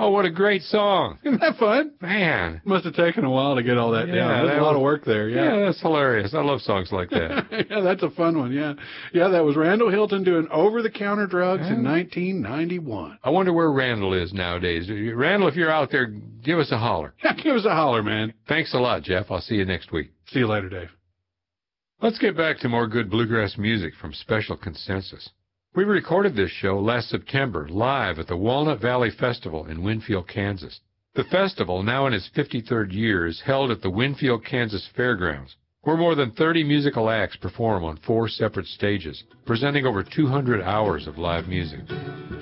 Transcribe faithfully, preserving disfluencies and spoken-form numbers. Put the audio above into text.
Oh, what a great song. Isn't that fun? Man. Must have taken a while to get all that Yeah, down. There's a lot was, of work there, yeah. Yeah, that's hilarious. I love songs like that. Yeah, that's a fun one, yeah. Yeah, that was Randall Hilton doing over-the-counter drugs yeah. in nineteen ninety-one. I wonder where Randall is nowadays. Randall, if you're out there, give us a holler. Yeah, give us a holler, man. Thanks a lot, Jeff. I'll see you next week. See you later, Dave. Let's get back to more good bluegrass music from Special Consensus. We recorded this show last September live at the Walnut Valley Festival in Winfield, Kansas. The festival, now in its fifty-third year, is held at the Winfield, Kansas Fairgrounds, where more than thirty musical acts perform on four separate stages, presenting over two hundred hours of live music.